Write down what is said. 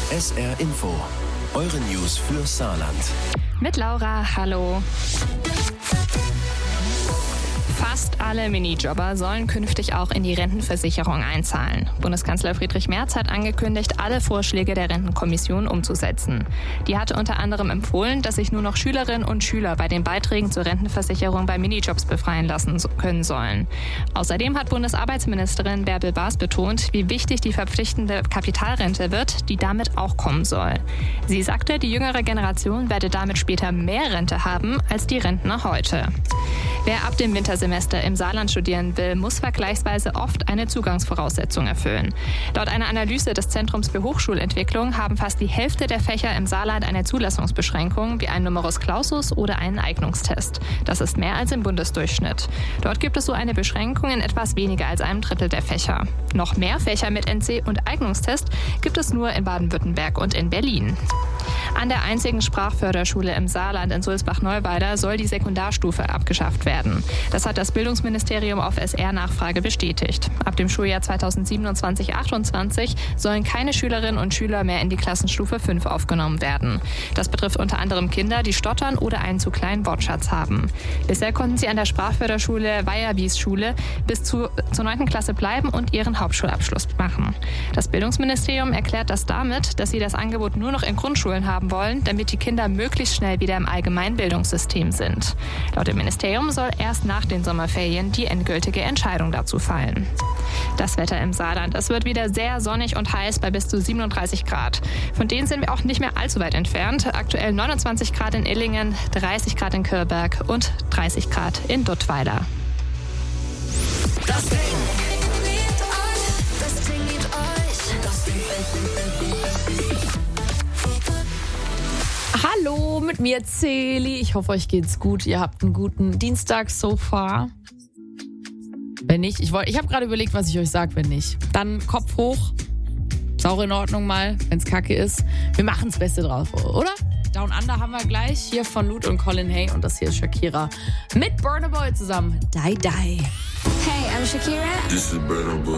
SR Info, eure News für Saarland. Mit Laura, hallo. Fast alle Minijobber sollen künftig auch in die Rentenversicherung einzahlen. Bundeskanzler Friedrich Merz hat angekündigt, alle Vorschläge der Rentenkommission umzusetzen. Die hatte unter anderem empfohlen, dass sich nur noch Schülerinnen und Schüler bei den Beiträgen zur Rentenversicherung bei Minijobs befreien lassen können sollen. Außerdem hat Bundesarbeitsministerin Bärbel Baas betont, wie wichtig die verpflichtende Kapitalrente wird, die damit auch kommen soll. Sie sagte, die jüngere Generation werde damit später mehr Rente haben als die Rentner heute. Wer ab dem Wintersemester im Saarland studieren will, muss vergleichsweise oft eine Zugangsvoraussetzung erfüllen. Laut einer Analyse des Zentrums für Hochschulentwicklung haben fast die Hälfte der Fächer im Saarland eine Zulassungsbeschränkung wie einen Numerus Clausus oder einen Eignungstest. Das ist mehr als im Bundesdurchschnitt. Dort gibt es so eine Beschränkung in etwas weniger als einem Drittel der Fächer. Noch mehr Fächer mit NC und Eignungstest gibt es nur in Baden-Württemberg und in Berlin. An der einzigen Sprachförderschule im Saarland in Sulzbach-Neuweider soll die Sekundarstufe abgeschafft werden. Das hat das Bildungsministerium auf SR-Nachfrage bestätigt. Ab dem Schuljahr 2027/28 sollen keine Schülerinnen und Schüler mehr in die Klassenstufe 5 aufgenommen werden. Das betrifft unter anderem Kinder, die stottern oder einen zu kleinen Wortschatz haben. Bisher konnten sie an der Sprachförderschule Weiherwies-Schule bis zur 9. Klasse bleiben und ihren Hauptschulabschluss machen. Das Bildungsministerium erklärt das damit, dass sie das Angebot nur noch in Grundschulen haben wollen, damit die Kinder möglichst schnell wieder im allgemeinen Bildungssystem sind. Laut dem Ministerium soll erst nach den Sommerferien die endgültige Entscheidung dazu fallen. Das Wetter im Saarland. Es wird wieder sehr sonnig und heiß bei bis zu 37 Grad. Von denen sind wir auch nicht mehr allzu weit entfernt. Aktuell 29 Grad in Illingen, 30 Grad in Kürberg und 30 Grad in Duttweiler. Das Ding. Hallo, mit mir Celi. Ich hoffe, euch geht's gut. Ihr habt einen guten Dienstag so far. Wenn nicht, ich habe gerade überlegt, was ich euch sage, wenn nicht. Dann Kopf hoch. Ist auch in Ordnung mal, wenn's kacke ist. Wir machen das Beste drauf, oder? Down Under haben wir gleich. Hier von Lute und Colin Hay. Und das hier ist Shakira mit Burna Boy zusammen. Die Die. Hey, I'm Shakira. This is Burna Boy.